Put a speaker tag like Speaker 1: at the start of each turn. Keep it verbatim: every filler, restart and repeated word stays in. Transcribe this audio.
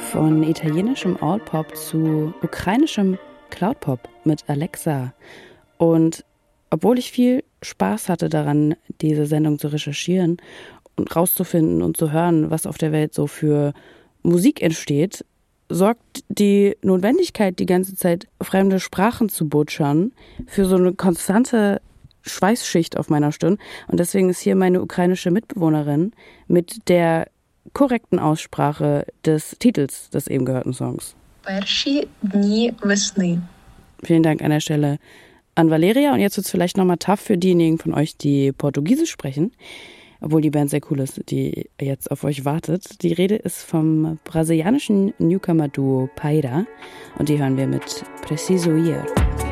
Speaker 1: Von italienischem Alt-Pop zu ukrainischem Cloud-Pop mit Alexa. Und obwohl ich viel Spaß hatte daran, diese Sendung zu recherchieren und rauszufinden und zu hören, was auf der Welt so für Musik entsteht, sorgt die Notwendigkeit, die ganze Zeit fremde Sprachen zu butchern, für so eine konstante Schweißschicht auf meiner Stirn. Und deswegen ist hier meine ukrainische Mitbewohnerin mit der korrekten Aussprache des Titels des eben gehörten Songs.
Speaker 2: Перші дні весни.
Speaker 1: Vielen Dank an der Stelle an Valeria. Und jetzt wird es vielleicht nochmal tough für diejenigen von euch, die Portugiesisch sprechen, obwohl die Band sehr cool ist, die jetzt auf euch wartet. Die Rede ist vom brasilianischen Newcomer-Duo Paira und die hören wir mit Preciso Ir.